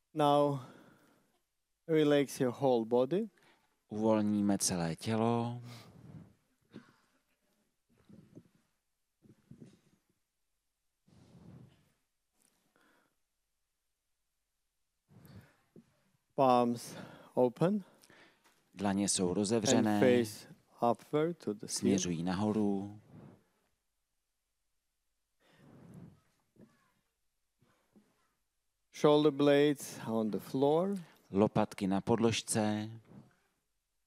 Now relax your whole body. Uvolníme celé tělo. Palms open Dlaně jsou and rozevřené, face upward to the ceiling. směřují nahoru. Shoulder blades on the floor. Lopatky na podložce.